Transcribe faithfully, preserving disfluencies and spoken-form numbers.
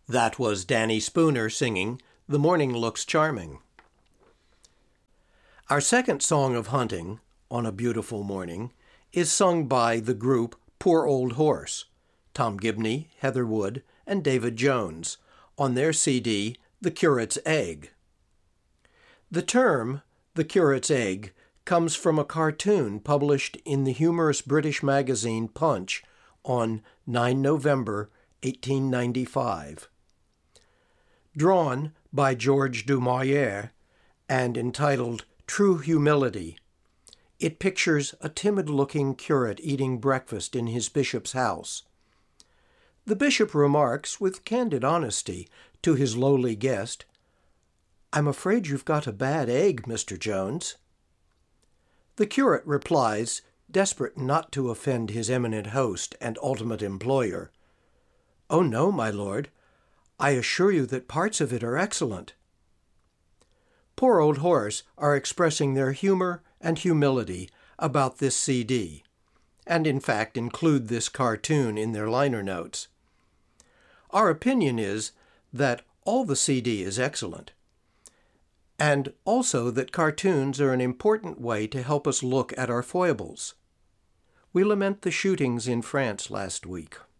That was Danny Spooner singing "The Morning Looks Charming." Our second song of hunting, On a Beautiful Morning, is sung by the group Poor Old Horse, Tom Gibney, Heather Wood, and David Jones, on their C D, The Curate's Egg. The term, The Curate's Egg, comes from a cartoon published in the humorous British magazine Punch on the ninth of November, eighteen ninety-five. Drawn by George du Maurier and entitled True Humility, it pictures a timid-looking curate eating breakfast in his bishop's house. The bishop remarks with candid honesty to his lowly guest, "I'm afraid you've got a bad egg, Mister Jones." The curate replies, desperate not to offend his eminent host and ultimate employer, "Oh no, my lord. I assure you that parts of it are excellent." Poor Old Horse are expressing their humor and humility about this C D, and in fact include this cartoon in their liner notes. Our opinion is that all the C D is excellent, and also that cartoons are an important way to help us look at our foibles. We lament the shootings in France last week.